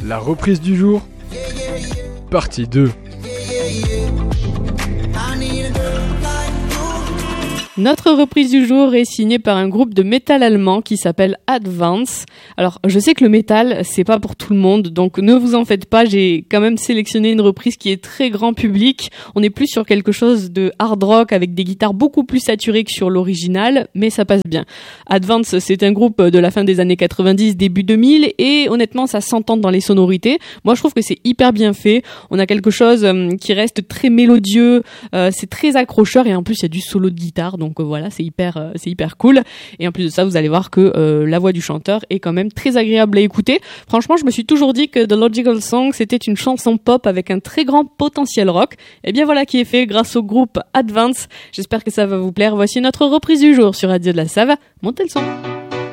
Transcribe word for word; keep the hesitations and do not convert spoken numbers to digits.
La reprise du jour, partie deux. Notre reprise du jour est signée par un groupe de métal allemand qui s'appelle Advance. Alors, je sais que le métal, c'est pas pour tout le monde, donc ne vous en faites pas, j'ai quand même sélectionné une reprise qui est très grand public. On est plus sur quelque chose de hard rock avec des guitares beaucoup plus saturées que sur l'original, mais ça passe bien. Advance, c'est un groupe de la fin des années quatre-vingt-dix, début deux mille, et honnêtement, ça s'entend dans les sonorités. Moi, je trouve que c'est hyper bien fait. On a quelque chose qui reste très mélodieux, euh, c'est très accrocheur, et en plus, il y a du solo de guitare, donc Donc voilà, c'est hyper, euh, c'est hyper cool. Et en plus de ça, vous allez voir que euh, la voix du chanteur est quand même très agréable à écouter. Franchement, je me suis toujours dit que The Logical Song, c'était une chanson pop avec un très grand potentiel rock. Et bien voilà qui est fait grâce au groupe Advance. J'espère que ça va vous plaire. Voici notre reprise du jour sur Radio de la Save. Montez le son.